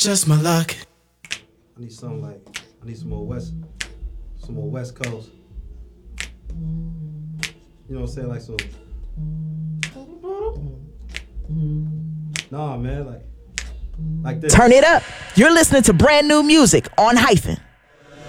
just my luck. I need something like, I need some more West Coast. You know what I'm saying? Like so. Nah, man, like this. Turn it up. You're listening to brand new music on Hyphen.